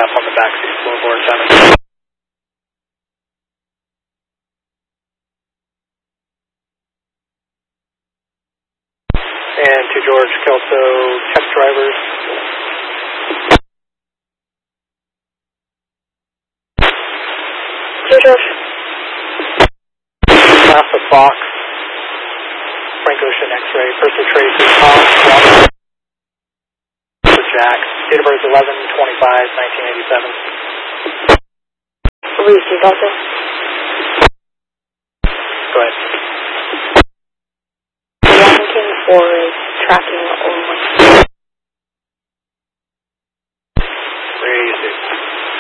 staff on the backseat floorboard, Simon. And to George Kelso, check drivers. To George. NASA Fox, Frank Ocean X-ray, Percy Tracy, Tom, Robert, Jack, date of birth 11/25/1987. Reese, Delta. Go ahead.